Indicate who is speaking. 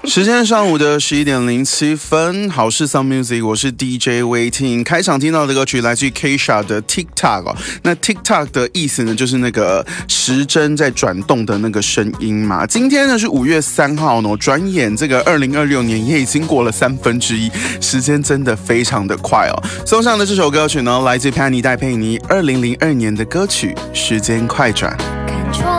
Speaker 1: 时间上午的11:07，好事 Some Music， 我是 DJ Waiting。开场听到的歌曲来自于 Kesha 的 TikTok 那 TikTok 的意思呢，就是那个时针在转动的那个声音嘛。今天呢是5月3号呢，转眼这个2026年也已经过了1/3，时间真的非常的快哦。送上的这首歌曲呢，来自 Penny 戴佩妮2002年的歌曲《时间快转》。